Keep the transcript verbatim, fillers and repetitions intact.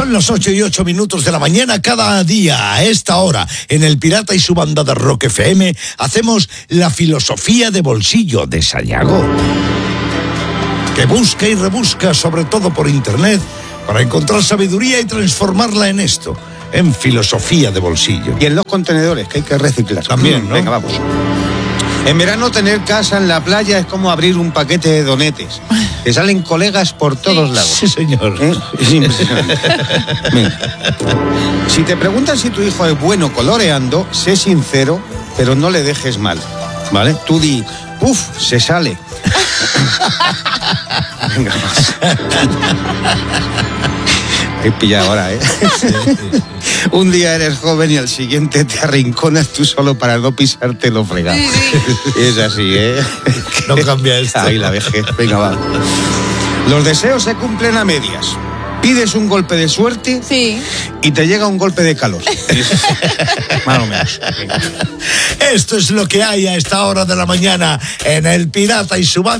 Son las ocho y ocho minutos de la mañana. Cada día a esta hora, en El Pirata y su banda de Rock F M, hacemos la filosofía de bolsillo de Sayago, que busca y rebusca, sobre todo por internet, para encontrar sabiduría y transformarla en esto, en filosofía de bolsillo. Y en los contenedores, que hay que reciclar. También, ¿no? Venga, vamos. En verano tener casa en la playa es como abrir un paquete de donetes. Te salen colegas por todos lados. Sí, señor. ¿Eh? Es impresionante. Mira. Si te preguntan si tu hijo es bueno coloreando, sé sincero, pero no le dejes mal, ¿vale? Tú di, ¡puf! Se sale. Venga, más. He pillado ahora, ¿eh? Sí, sí. Un día eres joven y al siguiente te arrinconas tú solo para no pisarte lo fregado. Es así, ¿eh? No cambia esto. Ahí la vejez. Venga, va. Los deseos se cumplen a medias. Pides un golpe de suerte, sí, y te llega un golpe de calor. Más o menos. Esto es lo que hay a esta hora de la mañana en El Pirata y su banda.